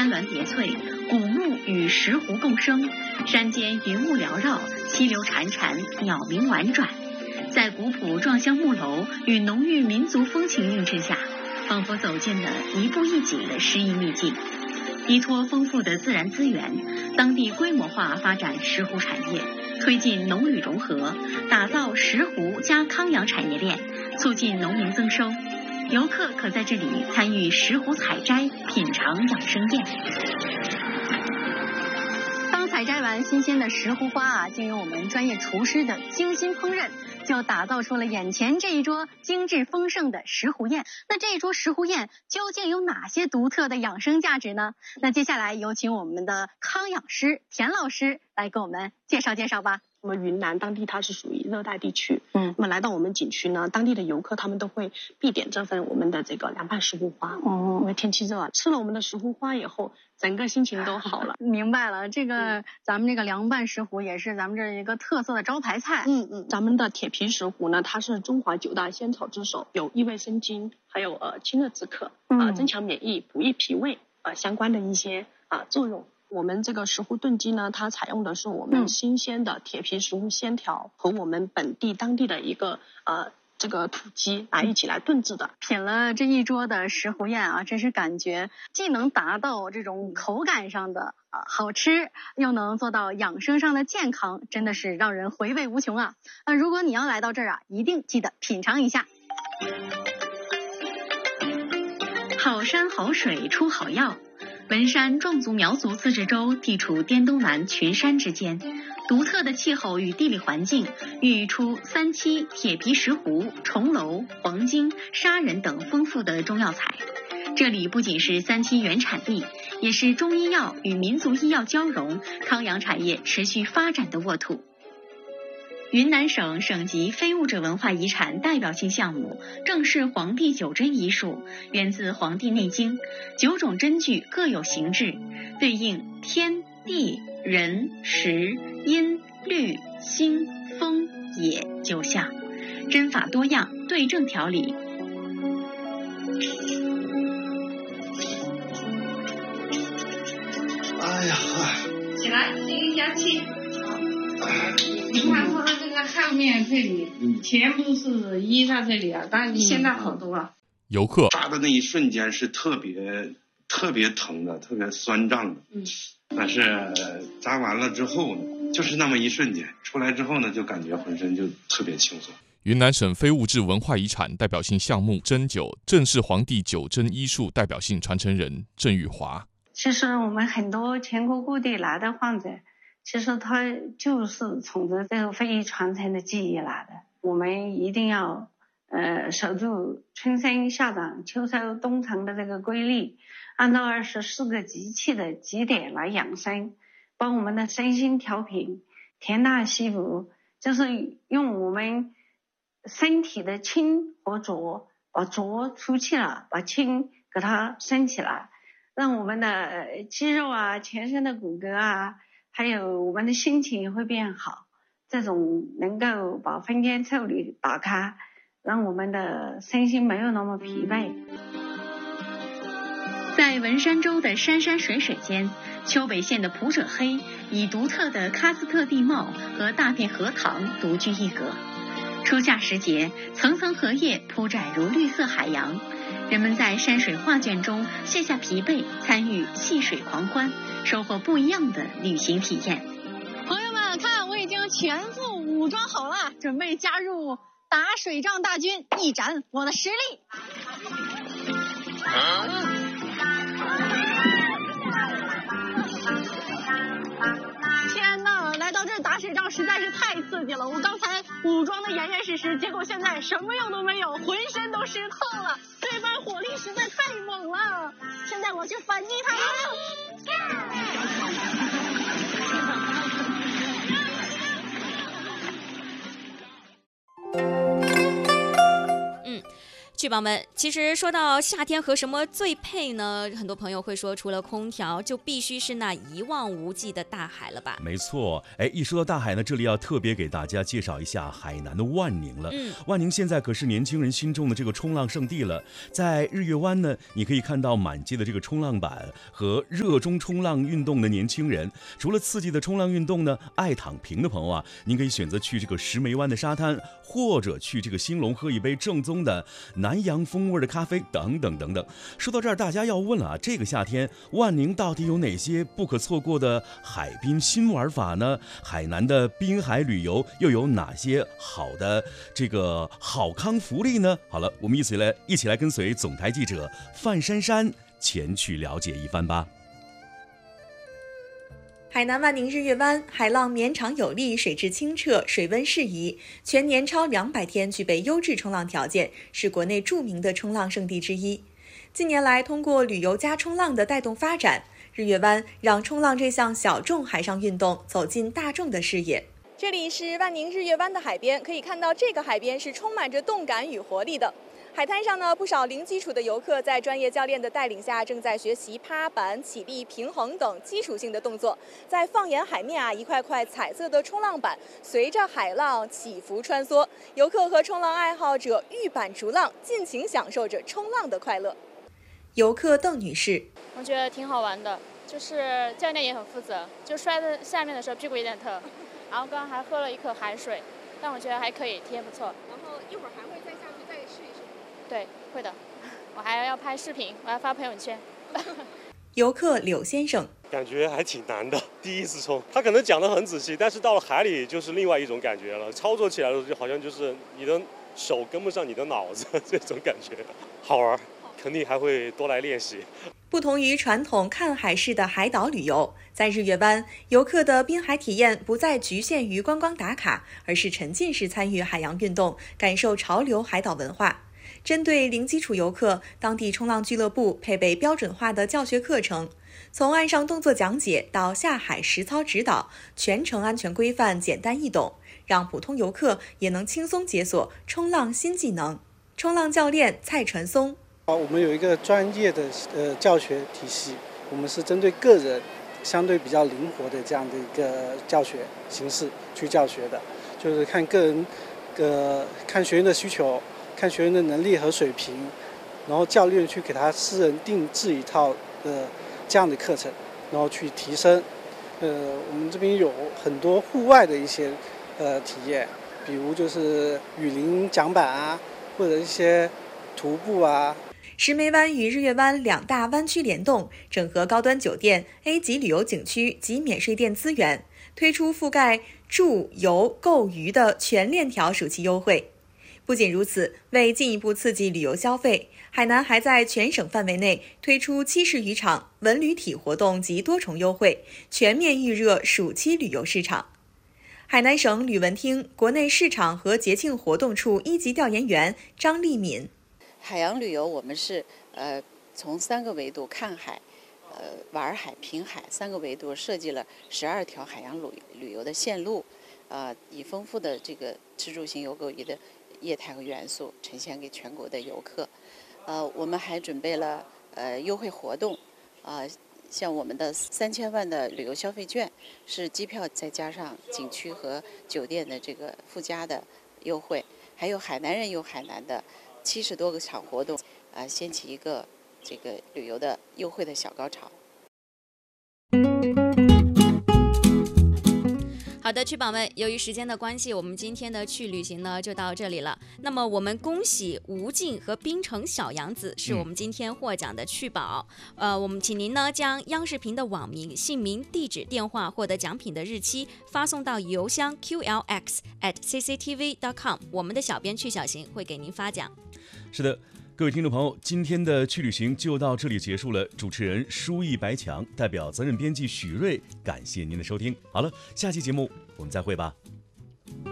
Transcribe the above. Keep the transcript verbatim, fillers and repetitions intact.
山峦叠翠，古木与石湖共生，山间云雾缭绕，溪流潺潺，鸟鸣婉转。在古朴壮乡木楼与浓郁民族风情映衬下，仿佛走进了一步一景的诗意秘境。依托丰富的自然资源，当地规模化发展石湖产业，推进农旅融合，打造石湖加康养产业链，促进农民增收。游客可在这里参与石湖采摘，品尝养生宴。 刚采摘完新鲜的石湖花啊，经由我们专业厨师的精心烹饪，就打造出了眼前这一桌精致丰盛的石湖宴。那这一桌石湖宴究竟有哪些独特的养生价值呢？那接下来有请我们的康养师田老师来给我们介绍介绍吧。 那么云南当地它是属于热带地区，嗯，那么来到我们景区呢，当地的游客他们都会必点这份我们的这个凉拌石湖花，哦，因为天气热啊，吃了我们的石湖花以后，整个心情都好了。 明白了，这个、嗯、咱们这个凉拌石湖也是咱们这一个特色的招牌菜。 嗯嗯，咱们的铁皮石湖呢，它是中华九大仙草之首，有益胃生津，还有呃清热止渴，啊、呃、增强免疫、补益脾胃啊、呃、相关的一些啊、呃、作用。我们这个石湖炖鸡呢，它采用的是我们新鲜的铁皮石湖鲜条和我们本地当地的一个呃这个土鸡来一起来炖制的。 品了这一桌的石湖宴啊，真是感觉既能达到这种口感上的啊好吃，又能做到养生上的健康，真的是让人回味无穷啊！那如果你要来到这儿啊，一定记得品尝一下。 好山好水出好药。文山壮族苗族自治州地处滇东南群山之间，独特的气候与地理环境孕育出三七、铁皮石湖、重楼、黄精、砂仁等丰富的中药材。这里不仅是三七原产地，也是中医药与民族医药交融、康养产业持续发展的沃土。云南省省级非物质文化遗产代表性项目正是黄帝九针医术，源自《黄帝内经》，九种针具各有形制，对应天地人时阴律星风野九象，针法多样，对症调理。 哎呀， 起来，吸一下气。你看它的这个后面这里，以前不是医在这里啊，但是现在好多了。 游客扎的那一瞬间是特别特别疼的，特别酸胀的。嗯，但是扎完了之后呢，就是那么一瞬间，出来之后呢，就感觉浑身就特别轻松。 云南省非物质文化遗产代表性项目针灸，正是黄帝九针医术代表性传承人郑玉华。 其实我们很多全国各地来的患者，其实他就是从着这个非遗传承的技艺来的。我们一定要呃守住春生夏长秋收冬藏的这个规律，按照二十四个节气的节点来养生，帮我们的身心调平，田纳西服，就是用我们身体的清和浊，把浊出去了，把清给它升起来，让我们的肌肉啊、全身的骨骼啊，还有我们的心情也会变好。这种能够把分间腠理打开，让我们的身心没有那么疲惫。 在文山州的山山水水间，丘北县的普者黑以独特的喀斯特地貌和大片荷塘独具一格。初夏时节，层层荷叶铺展如绿色海洋，人们在山水画卷中卸下疲惫，参与戏水狂欢，收获不一样的旅行体验。 朋友们，看我已经全副武装好了，准备加入打水仗大军，一展我的实力。啊打水仗实在是太刺激了，我刚才武装的严严实实，结果现在什么用都没有，浑身都湿透了，对方火力实在太猛了，现在我去反击他嗯， 去宝们，其实说到夏天和什么最配呢？很多朋友会说，除了空调，就必须是那一望无际的大海了吧？ 没错，哎，一说到大海呢，这里要特别给大家介绍一下海南的万宁了。嗯，万宁现在可是年轻人心中的这个冲浪圣地了。在日月湾呢，你可以看到满街的这个冲浪板和热衷冲浪运动的年轻人。除了刺激的冲浪运动呢，爱躺平的朋友啊，您可以选择去这个石梅湾的沙滩，或者去这个兴隆喝一杯正宗的南洋风味的咖啡，等等等等。说到这儿，大家要问了啊，这个夏天万宁到底有哪些不可错过的海滨新玩法呢？海南的滨海旅游又有哪些好的这个好康福利呢？好了，我们一起来一起来跟随总台记者范珊珊前去了解一番吧。 海南万宁日月湾海浪绵长有力，水质清澈，水温适宜，全年超两百天，具备优质冲浪条件，是国内著名的冲浪圣地之一。近年来，通过旅游加冲浪的带动发展，日月湾让冲浪这项小众海上运动走进大众的视野。这里是万宁日月湾的海边，可以看到这个海边是充满着动感与活力的。海滩上呢，不少零基础的游客在专业教练的带领下，正在学习趴板、起立、平衡等基础性的动作。在放眼海面啊，一块块彩色的冲浪板随着海浪起伏穿梭，游客和冲浪爱好者遇板逐浪，尽情享受着冲浪的快乐。游客邓女士， 我觉得挺好玩的，就是教练也很负责，就摔在下面的时候屁股有点疼，然后刚刚还喝了一口海水，但我觉得还可以，体验不错。 然后一会儿还会再下去再试一试。 对，会的，我还要拍视频，我要发朋友圈。 游客柳先生， 感觉还挺难的，第一次冲，他可能讲得很仔细，但是到了海里就是另外一种感觉了，操作起来的时候就好像就是你的手跟不上你的脑子，这种感觉，好玩，肯定还会多来练习。 不同于传统看海式的海岛旅游，在日月湾，游客的滨海体验不再局限于观光打卡，而是沉浸式参与海洋运动，感受潮流海岛文化。针对零基础游客，当地冲浪俱乐部配备标准化的教学课程，从岸上动作讲解到下海实操指导，全程安全规范、简单易懂，让普通游客也能轻松解锁冲浪新技能。冲浪教练蔡传松， 我们有一个专业的呃教学体系，我们是针对个人相对比较灵活的这样的一个教学形式去教学的，就是看个人呃看学员的需求，看学员的能力和水平，然后教练去给他私人定制一套呃这样的课程，然后去提升。呃，我们这边有很多户外的一些呃体验，比如就是雨林桨板啊，或者一些徒步啊。 石梅湾与日月湾两大湾区联动，整合高端酒店、A 级旅游景区及免税店资源，推出覆盖住、游、购、娱的全链条暑期优惠。不仅如此，为进一步刺激旅游消费，海南还在全省范围内推出七十余场文旅体活动及多重优惠，全面预热暑期旅游市场。海南省旅文厅国内市场和节庆活动处一级调研员张丽敏， 海洋旅游我们是呃从三个维度看海、呃玩海、品海三个维度设计了十二条海洋旅旅游的线路，呃以丰富的这个吃住行游购娱的业态和元素呈现给全国的游客。呃，我们还准备了呃优惠活动，啊、呃，像我们的三千万的旅游消费券，是机票再加上景区和酒店的这个附加的优惠，还有海南人游海南的七十多个场活动，啊、呃，掀起一个这个旅游的优惠的小高潮。 好的，去宝们，由于时间的关系，我们今天的去旅行呢就到这里了。那么我们恭喜吴静和槟城小杨子是我们今天获奖的去宝。嗯、呃，我们请您呢将央视频的网名、姓名、地址、电话、获得奖品的日期发送到邮箱 q l x at c c t v dot com， 我们的小编去小行会给您发奖。 是的。各位听众朋友，今天的去旅行就到这里结束了。主持人舒毅、白强代表责任编辑许瑞，感谢您的收听。好了，下期节目我们再会吧。